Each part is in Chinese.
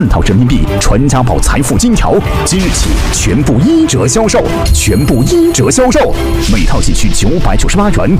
套人民币传家宝财富金条即日起全部1折销售，每套仅需998元，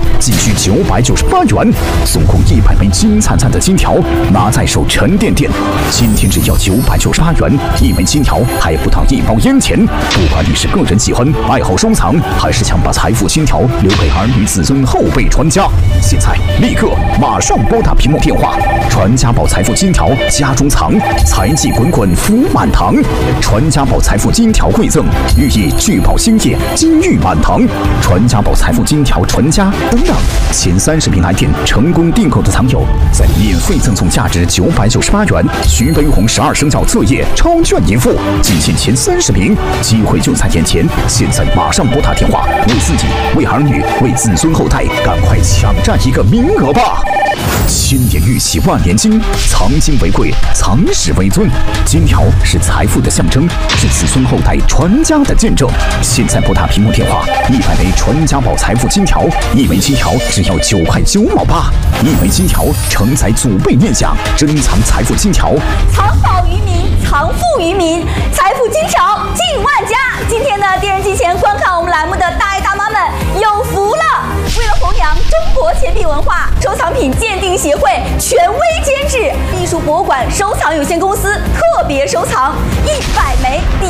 送控100枚金灿灿的金条，拿在手沉甸甸。今天只要998元，1枚金条还不到1包烟钱。不管你是个人喜欢、爱好收藏，还是想把财富金条留给儿女子孙、后辈传家，现在立刻马上拨打屏幕电话，传家宝财富金条家中藏，财气滚滚福满堂。传家宝财富金条馈赠，寓意聚宝兴业，金玉满堂。传家宝财富金条传家等等，前30名来电成功订购的藏友，再免费赠送价值998元徐悲鸿12生肖册页超券一副，仅限前30名，机会就在眼前，现在马上拨打电话，为自己、为儿女、为子孙后代，赶快抢占一个名额吧！千年玉玺万年金，藏金为贵，藏史为尊。金条是财富的象征，是子孙后代传家的见证。现在拨打屏幕电话，100枚传家宝财富金条，1枚金条只要9块9毛8，1枚金条承载祖辈念想，珍藏财富金条， 藏宝于民，藏富于民，财富金条进万家。今天呢，电视机前观看我们栏目的大爷大妈们有福了！为了弘扬中国钱币文化，收藏品鉴定协会权威监制艺术博物馆收藏有限公司特别收藏100枚第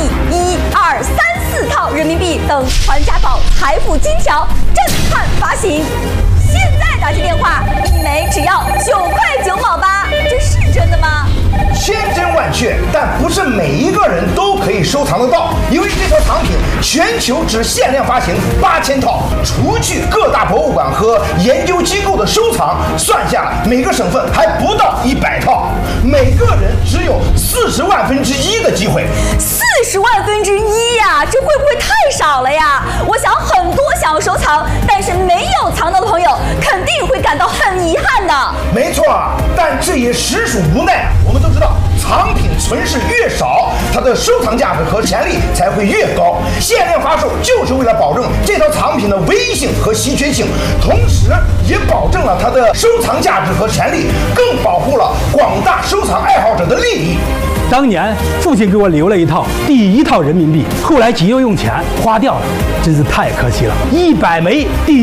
1、2、3、4套人民币等传家宝财富金条震撼发行。现在打起电话，1枚只要9块9毛8，这是真的吗？ 千真万确，但不是每一个人都可以收藏得到，因为这套藏品全球只限量发行8000套，除去各大博物馆和研究机构的收藏，算下来每个省份还不到100套，每个人只有40万分之一的机会。 40万分之一呀，这会不会太少了呀？我想很多想要收藏但是没有藏到的朋友，肯定会感到很遗憾的。 没错，但这也实属无奈。我们都知道，藏品存世越少，它的收藏价值和潜力才会越高。限量发售就是为了保证这套藏品的唯一性和稀缺性，同时也保证了它的收藏价值和潜力，更保护了广大收藏爱好者的利益。 当年父亲给我留了一套第1套人民币，后来急又用钱花掉了，真是太可惜了。100枚第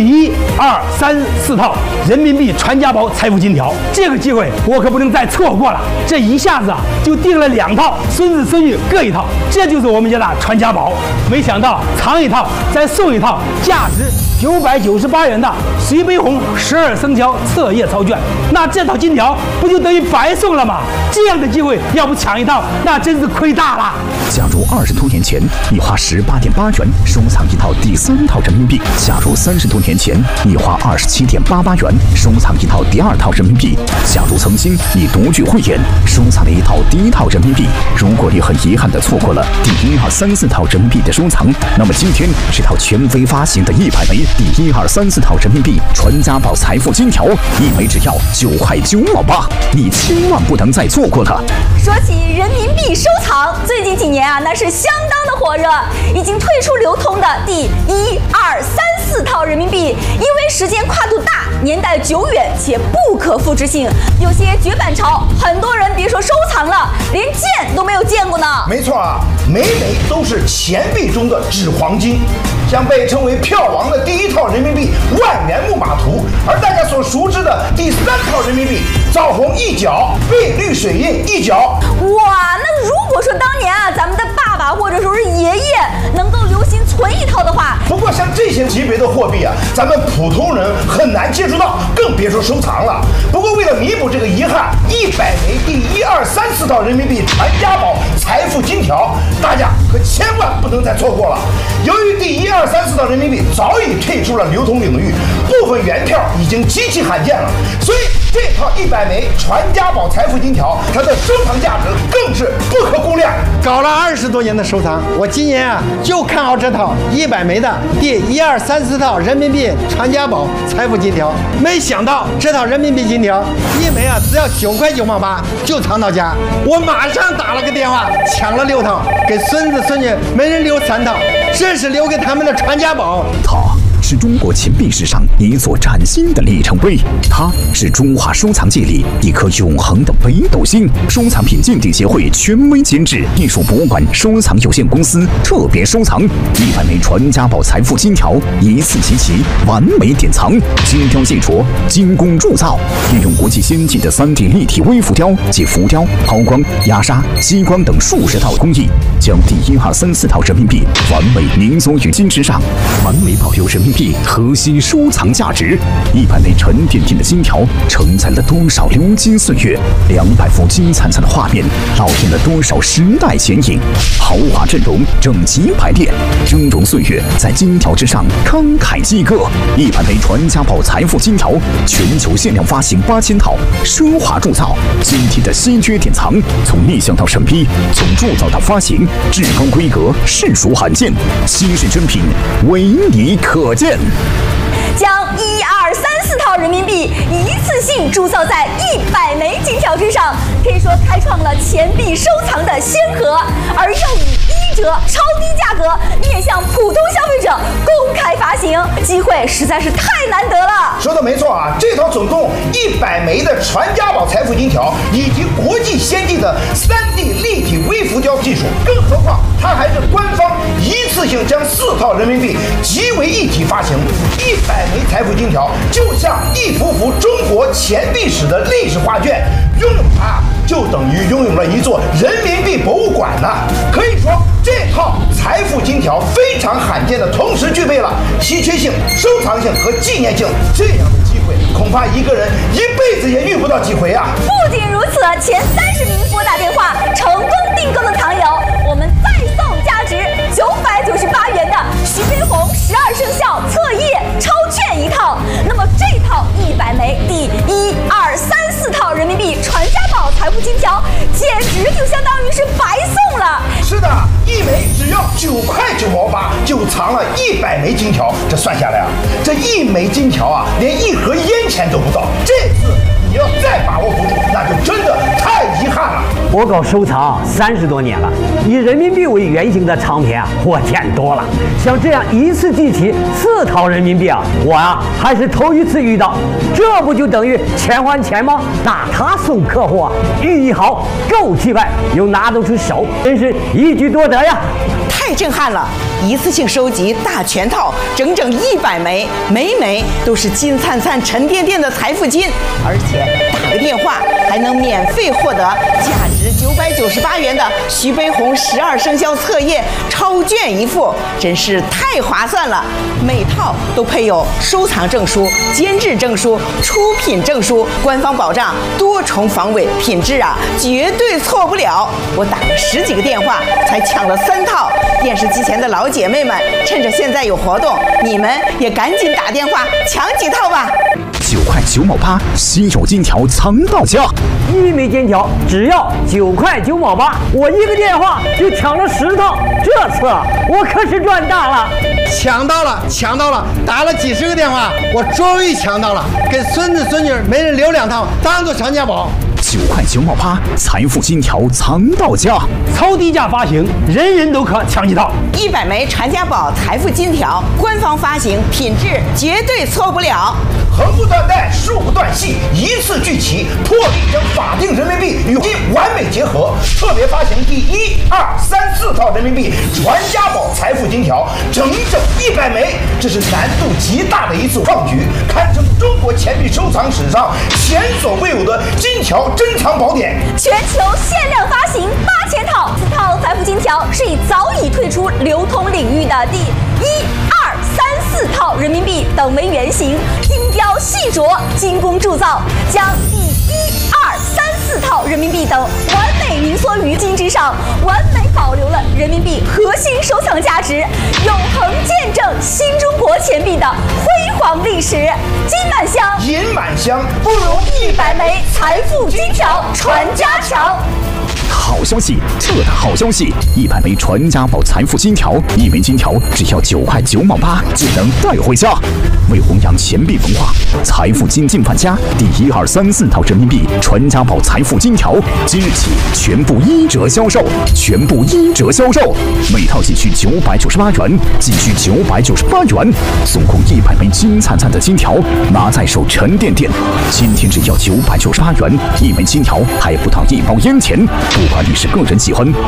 1、2、3、4套人民币传家宝财富金条，这个机会我可不能再错过了。这一下子就订了2套，孙子孙女各1套，这就是我们家的传家宝。没想到藏1套再送1套，价值998元的徐悲鸿12生肖册页钞券，那这套金条不就等于白送了吗？这样的机会要不抢1套，那真是亏大了。 假如20多年前你花18.8元收藏1套第3套人民币，假如30多年前你花27.88元收藏1套第2套人民币，假如曾经你独具慧眼收藏了1套第1套人民币，如果你很遗憾地错过了第1、2、3、4套人民币的收藏，那么今天这套权威发行的100枚第1、2、3、4套人民币传家宝财富金条，1枚只要9块9毛8，你千万不能再错过了。 说起人民币收藏，最近几年啊，那是相当的火热。已经退出流通的第1、2、3、4套人民币，因为时间跨度大、年代久远且不可复制性，有些绝版潮，很多人别说收藏了，连见都没有见过呢。 没错啊，每枚都是钱币中的纸黄金。像被称为票王的第1套人民币万元木马图，而大家所熟知的第3套人民币枣红一角，碧绿水印一角。 哇，那如果说当年啊，咱们的爸爸或者说是爷爷能够留心存1套的话， 不过像这些级别的货币啊，咱们普通人很难接触到，更别说收藏了。不过为了弥补这个遗憾，100枚第1、2、3、4套人民币传家宝财富金条，大家可千万不能再错过了。由于第1、2、3、4套人民币早已退出了流通领域，部分原票已经极其罕见了，所以这套100枚传家宝财富金条，它的收藏价值更是不可估量。 搞了20多年的收藏，我今年啊就看好这套100枚的第1、2、3、4套人民币传家宝财富金条。没想到这套人民币金条1枚啊只要9块9毛8就藏到家，我马上打了个电话抢了6套，给孙子孙女每人留3套，这是留给他们的传家宝。 是中国钱币史上一座崭新的里程碑，它是中华收藏界里一颗永恒的北斗星。收藏品鉴定协会权威监制，艺术博物馆收藏有限公司特别收藏100枚传家宝财富金条，一次集齐，完美典藏。金雕细琢，精工铸造，运用国际先进的3D 立体微浮雕及浮雕、抛光、压沙、激光等数十套工艺，将第1234套人民币完美凝缩于金之上，完美保留人民币核心收藏价值。100枚沉甸甸的金条承载了多少流金岁月，200幅金灿灿的画面烙印了多少时代剪影。豪华阵容，整齐排列，峥嵘岁月在金条之上慷慨激歌。100枚传家宝财富金条，全球限量发行8000套，奢华铸造，精体的稀缺典藏，从立项到审批，从铸造到发行，至高规格，实属罕见，稀世珍品，唯你可见。 将1234套人民币一次性铸造在100枚金条之上，可以说开创了钱币收藏的先河，而又以1折超低价格面向普通消费者公开发行，机会实在是太难得了。 说的没错啊，这套总共100枚的传家宝财富金条，以及国际先进的3D 立体微浮雕技术，更何况它还是官方一次性将4套人民币集为一体发行。100枚财富金条就像一幅幅中国钱币史的历史画卷，拥有它就等于拥有了一座人民币博物馆呢。可以说，这套财富金条非常罕见的同时具备了稀缺性、收藏性和纪念性，这样的机会恐怕一个人一辈子也遇不到几回啊！ 不仅如此，前30名拨打电话成功订购的藏友，我们再送价值998元的徐悲鸿12生肖册页超券1套。那么这套100枚第1、2、3、4套人民币传家宝财富金条，简直就相当于是白送了。 是的，一枚只要9块9毛8，就藏了100枚金条。这算下来啊，这1枚金条啊，连1盒烟钱都不到。这次你要再把握不住，那就真的太遗憾了。 我搞收藏30多年了，以人民币为原型的藏品啊，我见多了。像这样一次集齐4套人民币啊，我还是头一次遇到。这不就等于钱还钱吗？那他送客户啊，寓意好，够气派，又拿得出手，真是一举多得呀！ 太震撼了！一次性收集大全套，整整100枚，每枚都是金灿灿、沉甸甸的财富金，而且打个电话还能免费获得价值998元的徐悲鸿12生肖册页超卷1副，真是太划算了！每套都配有收藏证书、监制证书、出品证书，官方保障多重防伪，品质啊绝对错不了。我打了10几个电话才抢了3套。电视机前的老姐妹们，趁着现在有活动，你们也赶紧打电话抢几套吧。 9块9毛8，稀有金条藏到家。 1枚金条只要9块9毛8，我一个电话就抢了10套，这次我可是赚大了。 抢到了，打了几10个电话，我终于抢到了，给孙子孙女每人留2套，当做传家宝。 9块9毛8，财富金条藏到家， 超低价发行，人人都可抢几套。 100枚传家宝财富金条，官方发行，品质绝对错不了。 横不断带，竖不断系，一次聚齐，破例将法定人民币与金完美结合。特别发行第1、2、3、4套人民币传家宝财富金条，整100枚，这是难度极大的一次创举，堪称中国钱币收藏史上前所未有的金条珍藏宝典。 全球限量发行8000套，4套财富金条是以早已退出流通领域的第1、2、3、4套人民币等为原型，精雕细琢，精工铸造，将第1、2、3、4套人民币等完美凝缩于金之上，完美保留了人民币核心收藏价值，永恒见证新中国钱币的辉煌历史。金满箱， 银满箱，不如 100枚财富金条传家强。 好消息，这的好消息！100枚传家宝财富金条，1枚金条只要9块9毛8就能带回家。为弘扬钱币文化，财富金进万家第1、2、3、4套人民币传家宝财富金条即日起全部1折销售，每套仅需998元，总共100枚金灿灿的金条，拿在手沉甸甸。今天只要998元，1枚金条还不到1包烟钱。不管你是个人喜欢，